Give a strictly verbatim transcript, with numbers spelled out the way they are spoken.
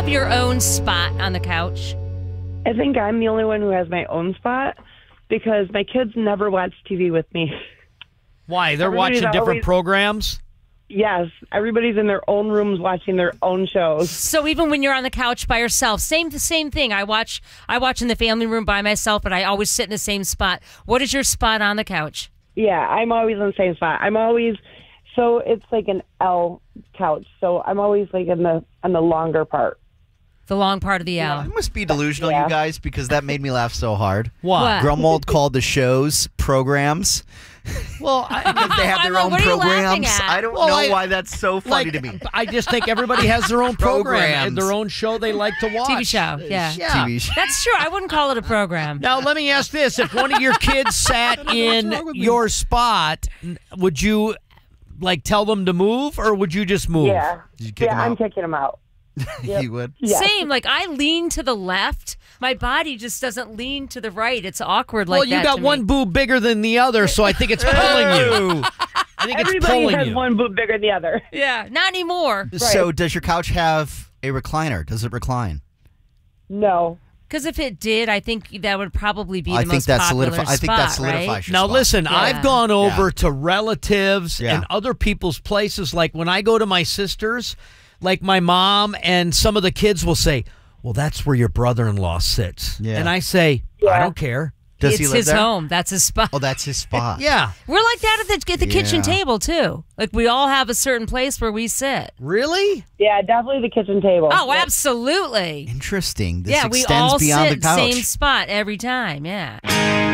have your own spot on the couch? I think I'm the only one who has my own spot because my kids never watch T V with me. Why? They're Everybody's watching different always- programs? Yes, everybody's in their own rooms watching their own shows. So even when you're on the couch by yourself, same the same thing. I watch I watch in the family room by myself, but I always sit in the same spot. What is your spot on the couch? Yeah, I'm always in the same spot. I'm always so it's like an L couch. So I'm always like in the on the longer part. The long part of the L. I must be delusional, Yeah. you guys, because that made me laugh so hard. What? What? Grumwald called the shows programs. Well, I, Because they have their I'm like, own what are you laughing programs. at? I don't Well, know I- why that's so funny like, to me. I just think everybody has their own program Programs. and their own show they like to watch. T V show, yeah. Yeah. T V show. That's true. I wouldn't call it a program. Now, let me ask this. If one of your kids sat in your spot, would you, like, tell them to move, or would you just move? Yeah, Did you kick yeah, him I'm out? kicking them out. Yep. You would? Yeah. Same. Like I lean to the left. My body just doesn't lean to the right. It's awkward like Well, you that got to one me. boob bigger than the other, so I think it's pulling you. I think it's Everybody pulling has you. one boob bigger than the other. Yeah, not anymore. So does your couch have a recliner? Does it recline? No. Because if it did, I think that would probably be the I think most that popular solidify. spot, I think that right? solidifies your Now, spot. listen, I've gone over Yeah. to relatives Yeah. and other people's places. Like when I go to my sister's, like my mom and some of the kids will say, well, that's where your brother-in-law sits. Yeah. And I say, I Yeah. don't care. Does it's he live his there? home. That's his spot. Oh, that's his spot. Yeah. We're like that at the, at the kitchen Yeah. table, too. Like, we all have a certain place where we sit. Really? Yeah, definitely the kitchen table. Oh, absolutely. Interesting. This yeah, we extends all beyond sit the couch. same spot every time, yeah.